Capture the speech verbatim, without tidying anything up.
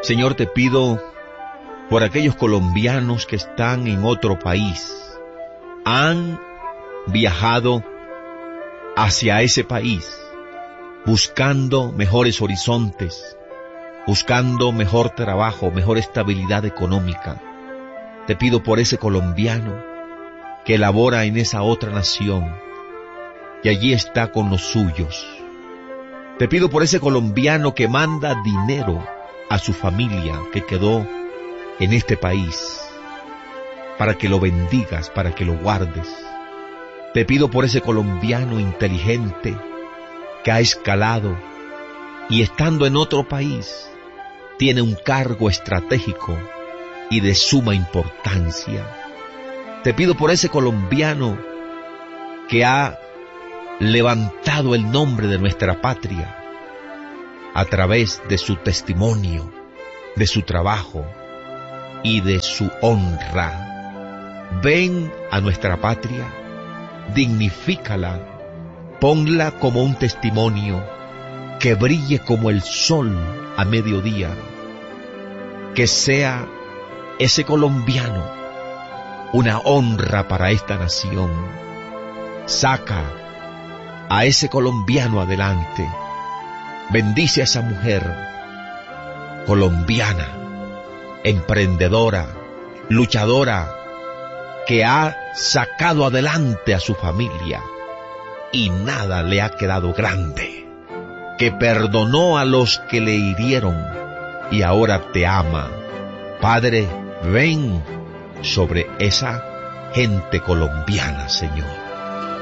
Señor, te pido por aquellos colombianos que están en otro país, han viajado hacia ese país, buscando mejores horizontes, buscando mejor trabajo, mejor estabilidad económica. Te pido por ese colombiano que labora en esa otra nación y allí está con los suyos. Te pido por ese colombiano que manda dinero a su familia que quedó en este país, para que lo bendigas, para que lo guardes. Te pido por ese colombiano inteligente que ha escalado y estando en otro país tiene un cargo estratégico y de suma importancia. Te pido por ese colombiano que ha levantado el nombre de nuestra patria a través de su testimonio, de su trabajo y de su honra. Ven a nuestra patria, dignifícala, ponla como un testimonio que brille como el sol a mediodía, que sea ese colombiano una honra para esta nación. Saca a ese colombiano adelante, bendice a esa mujer colombiana, emprendedora, luchadora, que ha sacado adelante a su familia y nada le ha quedado grande, que perdonó a los que le hirieron y ahora te ama. Padre, ven sobre esa gente colombiana, Señor.